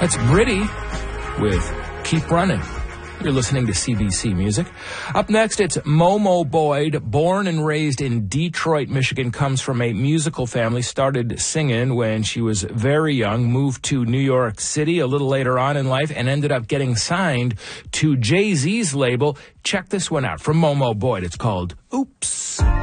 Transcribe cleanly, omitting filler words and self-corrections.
That's Britty with Keep Running. You're listening to CBC Music. Up next, it's Momo Boyd. Born and raised in Detroit, Michigan, comes from a musical family. Started singing when she was very young, moved to New York City a little later on in life, and ended up getting signed to Jay-Z's label. Check this one out from Momo Boyd. It's called Oops.